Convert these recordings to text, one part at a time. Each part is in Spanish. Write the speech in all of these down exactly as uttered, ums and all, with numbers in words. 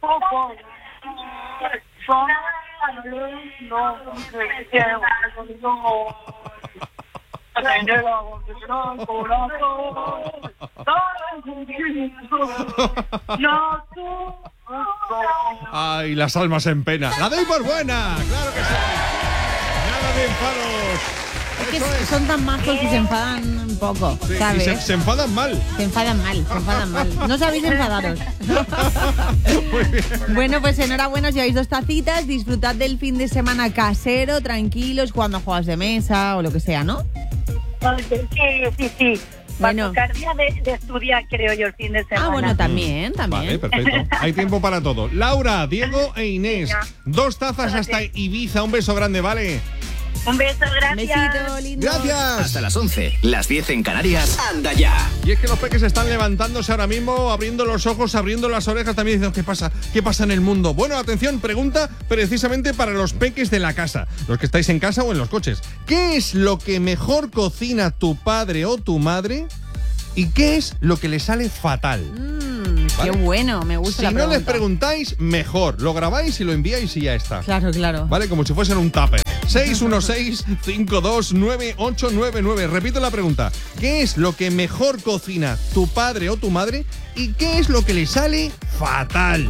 Ay, las almas en pena. La doy por buena, claro que sí. Nada de enfados. Es que es. Son tan majos que se enfadan un poco, sí, ¿sabes? Y se, se enfadan mal. Se enfadan mal, se enfadan mal. No sabéis enfadaros. Muy bien. Bueno, pues enhorabuena, os lleváis dos tacitas. Disfrutad del fin de semana casero, tranquilos, jugando a juegos de mesa o lo que sea, ¿no? Sí, sí, sí. Bueno. Va a tocar día de, de estudiar, creo yo, el fin de semana. Ah, bueno, también, también. Vale, perfecto. Hay tiempo para todo. Laura, Diego e Inés. Dos tazas hasta Ibiza. Un beso grande, ¿vale? Un beso, gracias. Besito, lindo. Gracias. Hasta las once, las diez en Canarias. ¡Anda ya! Y es que los peques están levantándose ahora mismo, abriendo los ojos, abriendo las orejas, también diciendo, ¿qué pasa? ¿Qué pasa en el mundo? Bueno, atención, pregunta precisamente para los peques de la casa, los que estáis en casa o en los coches. ¿Qué es lo que mejor cocina tu padre o tu madre? ¿Y qué es lo que le sale fatal? Mm, ¿vale? Qué bueno, me gusta si la pregunta. Si no les preguntáis, mejor. Lo grabáis y lo enviáis y ya está. Claro, claro. Vale, como si fuesen un tupper. seis uno seis, cinco dos nueve, ocho nueve nueve. Repito la pregunta. ¿Qué es lo que mejor cocina tu padre o tu madre? ¿Y qué es lo que le sale fatal?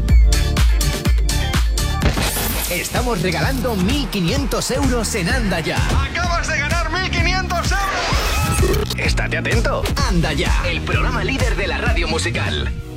Estamos regalando mil quinientos euros en Anda Ya. ¡Acabas de ganar mil quinientos euros! Estate atento. Anda Ya, el programa líder de la radio musical.